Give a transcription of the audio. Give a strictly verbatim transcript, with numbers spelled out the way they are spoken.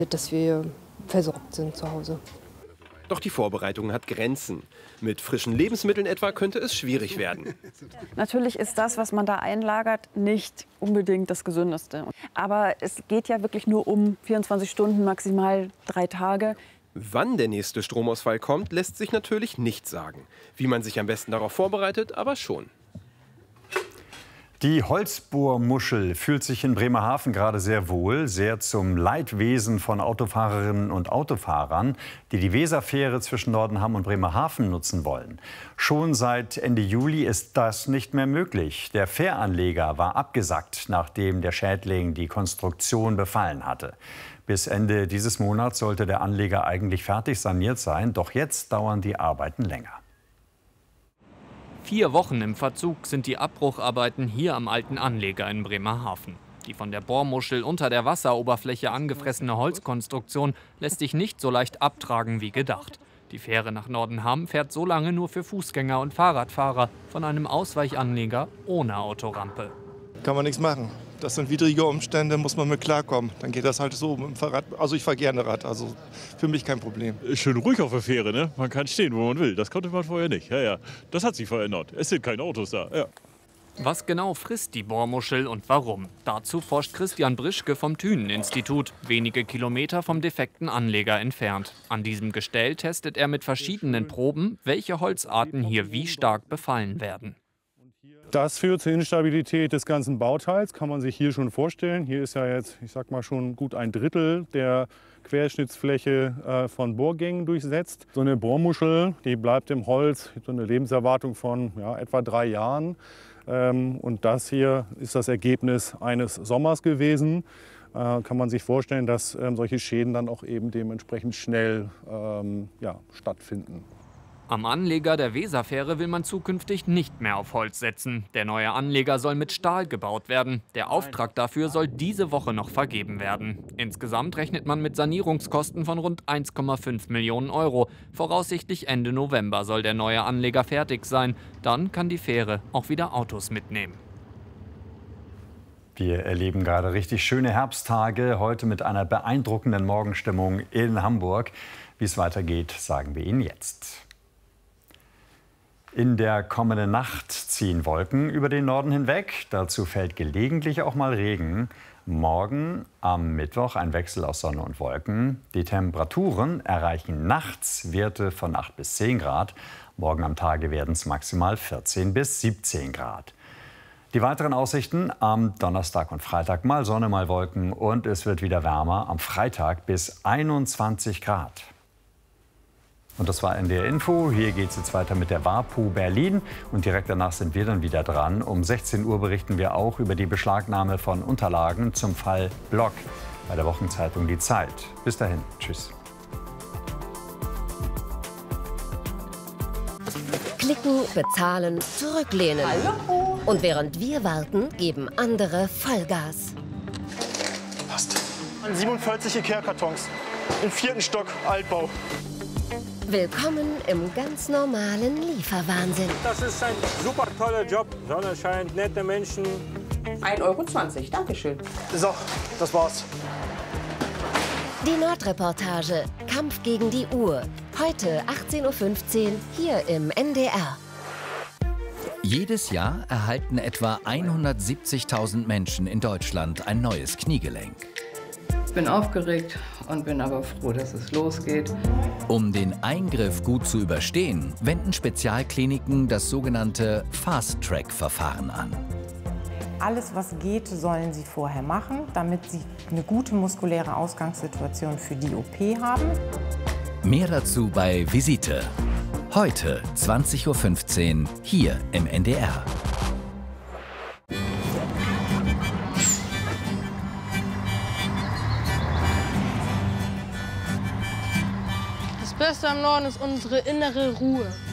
dass wir versorgt sind zu Hause. Doch die Vorbereitung hat Grenzen. Mit frischen Lebensmitteln etwa könnte es schwierig werden. Natürlich ist das, was man da einlagert, nicht unbedingt das Gesündeste. Aber es geht ja wirklich nur um vierundzwanzig Stunden, maximal drei Tage. Wann der nächste Stromausfall kommt, lässt sich natürlich nicht sagen. Wie man sich am besten darauf vorbereitet, aber schon. Die Holzbohrmuschel fühlt sich in Bremerhaven gerade sehr wohl, sehr zum Leidwesen von Autofahrerinnen und Autofahrern, die die Weserfähre zwischen Nordenham und Bremerhaven nutzen wollen. Schon seit Ende Juli ist das nicht mehr möglich. Der Fähranleger war abgesackt, nachdem der Schädling die Konstruktion befallen hatte. Bis Ende dieses Monats sollte der Anleger eigentlich fertig saniert sein, doch jetzt dauern die Arbeiten länger. Vier Wochen im Verzug sind die Abbrucharbeiten hier am alten Anleger in Bremerhaven. Die von der Bohrmuschel unter der Wasseroberfläche angefressene Holzkonstruktion lässt sich nicht so leicht abtragen wie gedacht. Die Fähre nach Nordenham fährt so lange nur für Fußgänger und Fahrradfahrer von einem Ausweichanleger ohne Autorampe. Kann man nichts machen. Das sind widrige Umstände, muss man mit klarkommen. Dann geht das halt so mit dem Fahrrad. Also ich fahre gerne Rad, also für mich kein Problem. Schön ruhig auf der Fähre, ne? Man kann stehen, wo man will. Das konnte man vorher nicht. Ja, ja. Das hat sich verändert. Es sind keine Autos da. Ja. Was genau frisst die Bohrmuschel und warum? Dazu forscht Christian Brischke vom Thünen-Institut, wenige Kilometer vom defekten Anleger entfernt. An diesem Gestell testet er mit verschiedenen Proben, welche Holzarten hier wie stark befallen werden. Das führt zur Instabilität des ganzen Bauteils, kann man sich hier schon vorstellen. Hier ist ja jetzt, ich sag mal, schon gut ein Drittel der Querschnittsfläche äh, von Bohrgängen durchsetzt. So eine Bohrmuschel, die bleibt im Holz, hat so eine Lebenserwartung von ja, etwa drei Jahren. Ähm, und das hier ist das Ergebnis eines Sommers gewesen. Äh, kann man sich vorstellen, dass ähm, solche Schäden dann auch eben dementsprechend schnell ähm, ja, stattfinden. Am Anleger der Weserfähre will man zukünftig nicht mehr auf Holz setzen. Der neue Anleger soll mit Stahl gebaut werden. Der Auftrag dafür soll diese Woche noch vergeben werden. Insgesamt rechnet man mit Sanierungskosten von rund eins Komma fünf Millionen Euro. Voraussichtlich Ende November soll der neue Anleger fertig sein. Dann kann die Fähre auch wieder Autos mitnehmen. Wir erleben gerade richtig schöne Herbsttage, heute mit einer beeindruckenden Morgenstimmung in Hamburg. Wie es weitergeht, sagen wir Ihnen jetzt. In der kommenden Nacht ziehen Wolken über den Norden hinweg. Dazu fällt gelegentlich auch mal Regen. Morgen am Mittwoch ein Wechsel aus Sonne und Wolken. Die Temperaturen erreichen nachts Werte von acht bis zehn Grad. Morgen am Tage werden es maximal vierzehn bis siebzehn Grad. Die weiteren Aussichten: am Donnerstag und Freitag mal Sonne, mal Wolken und es wird wieder wärmer. Am Freitag bis einundzwanzig Grad. Und das war N D R Info. Hier geht es jetzt weiter mit der WAPO Berlin. Und direkt danach sind wir dann wieder dran. Um sechzehn Uhr berichten wir auch über die Beschlagnahme von Unterlagen zum Fall Block bei der Wochenzeitung Die Zeit. Bis dahin. Tschüss. Klicken, bezahlen, zurücklehnen. Hallo. Und während wir warten, geben andere Vollgas. Passt. siebenundvierzig Ikea-Kartons. Im vierten Stock, Altbau. Willkommen im ganz normalen Lieferwahnsinn. Das ist ein super toller Job. Sonne scheint, nette Menschen. ein Euro zwanzig, Dankeschön. So, das war's. Die Nordreportage, Kampf gegen die Uhr. Heute achtzehn Uhr fünfzehn hier im N D R. Jedes Jahr erhalten etwa hundertsiebzigtausend Menschen in Deutschland ein neues Kniegelenk. Ich bin aufgeregt und bin aber froh, dass es losgeht. Um den Eingriff gut zu überstehen, wenden Spezialkliniken das sogenannte Fast-Track-Verfahren an. Alles, was geht, sollen sie vorher machen, damit sie eine gute muskuläre Ausgangssituation für die O P haben. Mehr dazu bei Visite. Heute zwanzig Uhr fünfzehn hier im N D R. Das Beste am Norden ist unsere innere Ruhe.